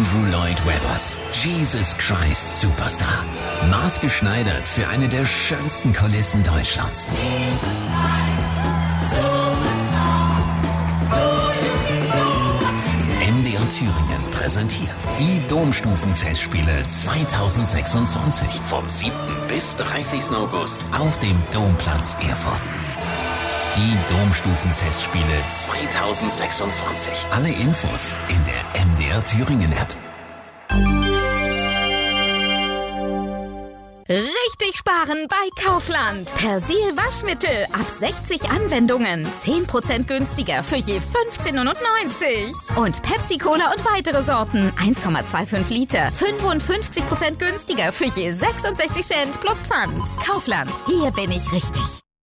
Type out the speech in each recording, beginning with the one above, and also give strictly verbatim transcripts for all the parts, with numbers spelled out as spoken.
Andrew Lloyd Webbers Jesus Christ Superstar. Maßgeschneidert für eine der schönsten Kulissen Deutschlands. M D R Thüringen präsentiert die Domstufenfestspiele zweitausendsechsundzwanzig vom siebten bis dreißigsten August auf dem Domplatz Erfurt. Die Domstufenfestspiele zweitausendsechsundzwanzig. Alle Infos in der M D R Thüringen App. Richtig sparen bei Kaufland. Persil Waschmittel ab sechzig Anwendungen. zehn Prozent günstiger für je fünfzehn neunundneunzig. Und Pepsi Cola und weitere Sorten. eins Komma fünfundzwanzig Liter. fünfundfünfzig Prozent günstiger für je sechsundsechzig Cent plus Pfand. Kaufland. Hier bin ich richtig.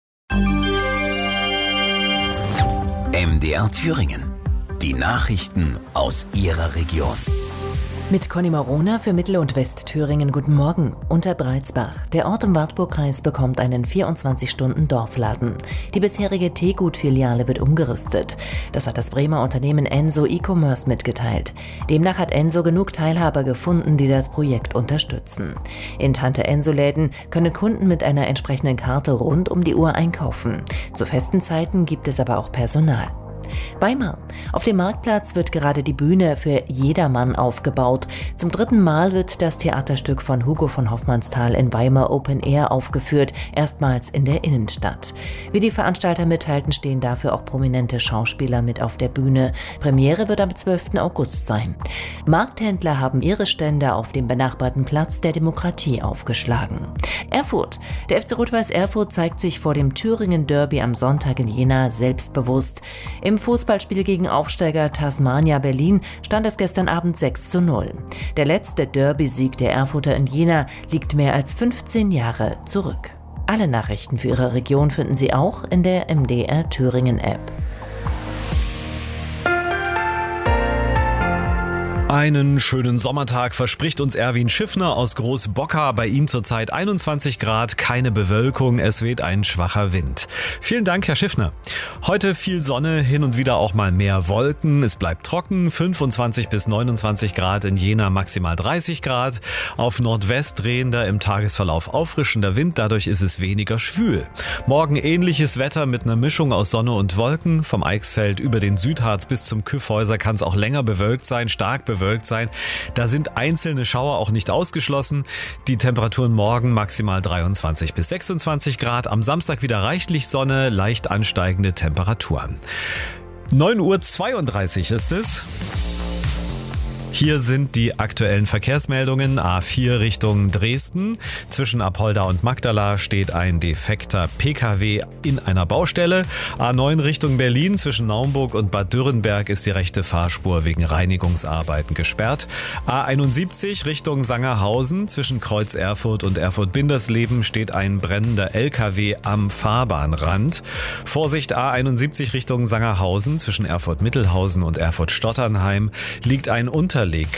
M D R Thüringen. Die Nachrichten aus Ihrer Region. Mit Conny Marona für Mittel- und Westthüringen. Guten Morgen. Unterbreizbach. Der Ort im Wartburgkreis bekommt einen vierundzwanzig-Stunden-Dorfladen. Die bisherige Teegut-Filiale wird umgerüstet. Das hat das Bremer Unternehmen Enso E-Commerce mitgeteilt. Demnach hat Enso genug Teilhaber gefunden, die das Projekt unterstützen. In Tante-Enso-Läden können Kunden mit einer entsprechenden Karte rund um die Uhr einkaufen. Zu festen Zeiten gibt es aber auch Personal. Weimar. Auf dem Marktplatz wird gerade die Bühne für Jedermann aufgebaut. Zum dritten Mal wird das Theaterstück von Hugo von Hofmannsthal in Weimar Open Air aufgeführt, erstmals in der Innenstadt. Wie die Veranstalter mitteilten, stehen dafür auch prominente Schauspieler mit auf der Bühne. Premiere wird am zwölften August sein. Markthändler haben ihre Stände auf dem benachbarten Platz der Demokratie aufgeschlagen. Erfurt. Der F C Rot-Weiß Erfurt zeigt sich vor dem Thüringen-Derby am Sonntag in Jena selbstbewusst. Im Fußballspiel gegen Aufsteiger Tasmania Berlin stand es gestern Abend sechs zu null. Der letzte Derby-Sieg der Erfurter in Jena liegt mehr als fünfzehn Jahre zurück. Alle Nachrichten für Ihre Region finden Sie auch in der M D R Thüringen App. Einen schönen Sommertag verspricht uns Erwin Schiffner aus Großbocker. Bei ihm zurzeit einundzwanzig Grad, keine Bewölkung, es weht ein schwacher Wind. Vielen Dank, Herr Schiffner. Heute viel Sonne, hin und wieder auch mal mehr Wolken. Es bleibt trocken, fünfundzwanzig bis neunundzwanzig Grad in Jena, maximal dreißig Grad. Auf Nordwest drehender, im Tagesverlauf auffrischender Wind, dadurch ist es weniger schwül. Morgen ähnliches Wetter mit einer Mischung aus Sonne und Wolken. Vom Eichsfeld über den Südharz bis zum Kyffhäuser kann es auch länger bewölkt sein, stark bewölkt sein. Da sind einzelne Schauer auch nicht ausgeschlossen. Die Temperaturen morgen maximal dreiundzwanzig bis sechsundzwanzig Grad. Am Samstag wieder reichlich Sonne, leicht ansteigende Temperaturen. neun Uhr zweiunddreißig ist es. Hier sind die aktuellen Verkehrsmeldungen. A vier Richtung Dresden. Zwischen Apolda und Magdala steht ein defekter P K W in einer Baustelle. A neun Richtung Berlin. Zwischen Naumburg und Bad Dürrenberg ist die rechte Fahrspur wegen Reinigungsarbeiten gesperrt. A einundsiebzig Richtung Sangerhausen. Zwischen Kreuz Erfurt und Erfurt-Bindersleben steht ein brennender L K W am Fahrbahnrand. Vorsicht, A einundsiebzig Richtung Sangerhausen. Zwischen Erfurt-Mittelhausen und Erfurt-Stotternheim liegt ein Unter